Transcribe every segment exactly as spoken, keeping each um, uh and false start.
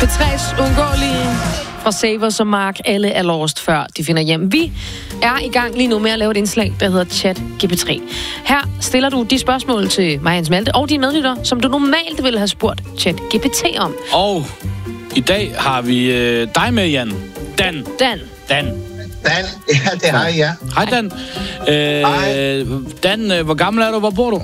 P tre's uundgåelige fra Savers og Mark. Alle er lost, før de finder hjem. Vi er i gang lige nu med at lave et indslag, der hedder Chat G P tre. Her stiller du de spørgsmål til mig, Hans Malte, og dine medlytter, som du normalt ville have spurgt Chat G P T om. Og i dag har vi øh, dig med, Jan. Dan. Dan. Dan. Dan, ja, det har jeg, ja. Hej, Dan. Øh, Hej. Dan, øh, hvor gammel er du? Hvor bor du?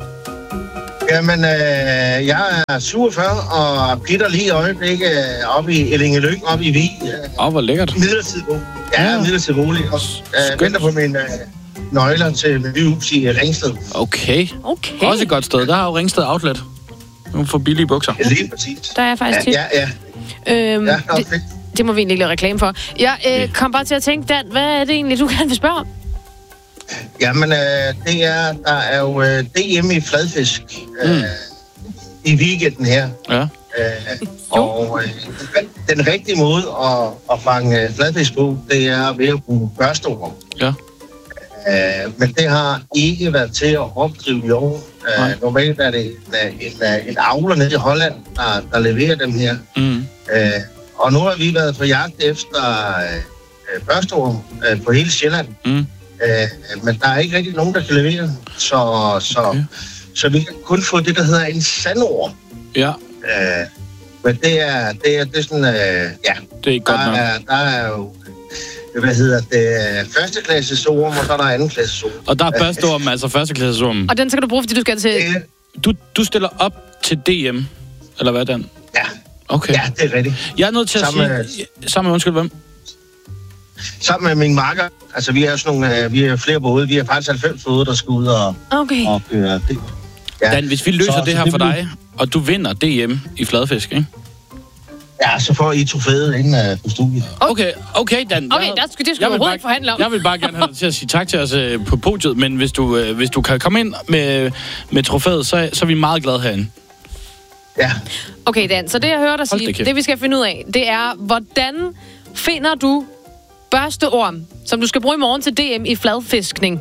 Jamen, øh, jeg er syvogfyrre og plitter lige i øjeblikket oppe i Ellingeløk, oppe i Vig. Åh, oh, hvor lækkert. Midlertidigt bolig. Ja, Ja. midlertidigt bolig. Og øh, venter på mine øh, nøgler til mit nye hus i Ringsted. Okay. Okay. Også et godt sted. Der har jo Ringsted Outlet. Nogle for billige bukser. Ja, lige præcis. Der er faktisk tit. Ja, ja, ja. Øhm, Ja, okay. det, det må vi egentlig ikke lave reklame for. Jeg øh, kom bare til at tænke, Dan, hvad er det egentlig, du gerne vil spørge om? Jamen, øh, det er, der er jo øh, D M i fladfisk øh, Mm. i weekenden her. Ja. Øh, og øh, den rigtige måde at, at fange øh, fladfisk på, det er ved at bruge børsteorm. Ja. Øh, men det har ikke været til at opdrive i år. Nej. Øh, normalt er det en, en, en avler nede i Holland, der, der leverer dem her. Mm. Øh, og nu har vi været på jagt efter øh, børsteorm øh, på hele Sjælland. Mm. Øh, men der er ikke rigtig nogen, der kan levere. Så, så, Okay. så vi kan kun få det, der hedder en sandorm. Ja, Øh, men det er, det er, det er sådan, øh, ja, det er ikke godt der nok. er, der er jo, hvad hedder det, førsteklasses orm, og så er der andenklasses orm. Og der er børsteormen, altså førsteklasseormen. Og den skal du bruge, fordi du skal til... Øh, Du, du stiller op til D M, eller hvad, Dan? ja, Okay. ja, det er rigtigt. Jeg er nødt til at Sammen sige... med- Sammen med, undskyld, hvem? Sammen med min makker, altså vi er jo sådan nogle, øh, vi er flere både, vi er faktisk halvfems både, der skal ud og, Okay. og køre det. Ja. Dan, hvis vi løser Så- det så her det for bliver- dig, og du vinder D M i fladfisk, ikke? Ja, så får I trofæet inde uh, på studiet. Okay, okay, Dan. Okay, Jeg- der skulle, det skulle jeg du vil overhovedet ikke forhandle om. Jeg vil bare gerne have dig til at sige tak til os øh, på podiet, men hvis du, øh, hvis du kan komme ind med, med trofæet, så, så er vi meget glade herinde. Ja, Okay, Dan, så det jeg hører dig Hold sige, da kæft. det vi skal finde ud af, det er, hvordan finder du børsteorm, som du skal bruge i morgen til D M i fladfiskning?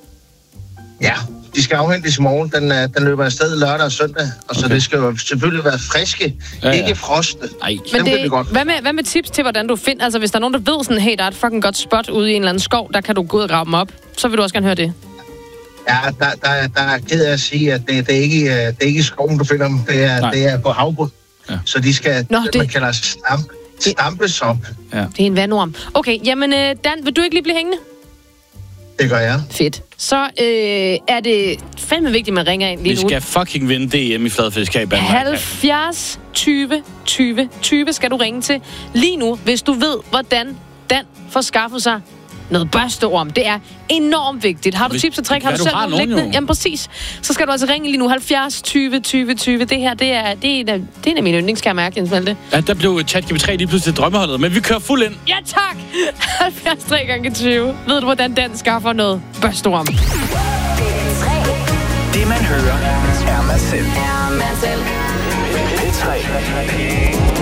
ja. De skal afhentes i morgen. Den, uh, den løber afsted lørdag og søndag. Og så Okay. det skal jo selvfølgelig være friske, Ja, ja. ikke frosne. Nej. Men Dem kan det, vi godt. hvad, med, hvad med tips til, hvordan du finder... Altså, hvis der er nogen, der ved sådan, hey, der er et fucking godt spot ude i en eller anden skov, der kan du gå ud og grave dem op, så vil du også gerne høre det. Ja, der, der, der er ked af at sige, at det, det, er, ikke, uh, det er ikke i skoven, du finder dem. Det er, det er på havbund. Ja. Så de skal, Nå, Nå, det- det man kalder stamp, stampes op. Ja. Det er en vandorm. Okay, jamen, øh, Dan, vil du ikke lige blive hængende? Det gør jeg. Fedt. Så øh, er det fandme vigtigt, at man ringer ind lige Vi nu. skal fucking vinde D M i fladfisk her i Danmark. halvfjerds tyve tyve tyve skal du ringe til lige nu, hvis du ved, hvordan Dan får skaffet sig noget børsteorm. Det er enormt vigtigt. Har du Hvis- tips og trick? Har hvad du du selv har nogle nogen, liggende? jo. Jamen præcis. Så skal du altså ringe lige nu. halvfjerds tyve tyve tyve. Det her, det er, det er, en, af, det er en af mine yndlings, kan jeg mærke, Jens Malte. Ja, der blev Chat G P tre lige pludselig drømmeholdet, men vi kører fuld ind. Ja, tak! halvfjerds tre gange tyve. Ved du, hvordan Dan skaffer noget børsteorm? Det man hører er mig selv. P tre.